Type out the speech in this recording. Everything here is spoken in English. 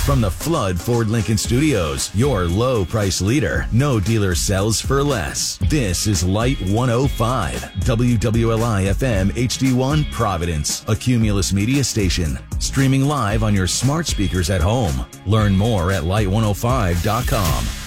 From the Flood Ford Lincoln Studios, your low price leader. No dealer sells for less. This is Light 105, WWLI FM HD1 Providence, a Cumulus Media station. Streaming live on your smart speakers at home. Learn more at light105.com.